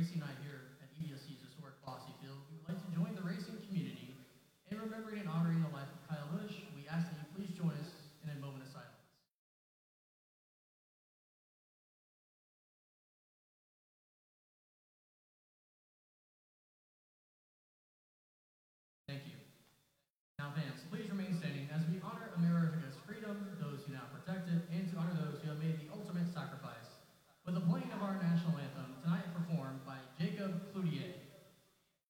racing night here at EDSC's historic Fossey Field. We would like to join the racing community in remembering and honoring